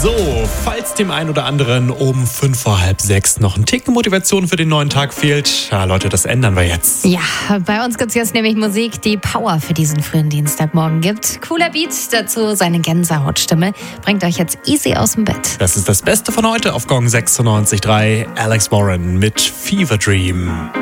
So, falls dem einen oder anderen um 5:45 noch ein Ticken Motivation für den neuen Tag fehlt, ja Leute, das ändern wir jetzt. Ja, bei uns gibt's jetzt nämlich Musik, die Power für diesen frühen Dienstagmorgen gibt. Cooler Beat, dazu seine Gänsehautstimme. Bringt euch jetzt easy aus dem Bett. Das ist das Beste von heute auf Gong 96.3. Alex Warren mit Fever Dream.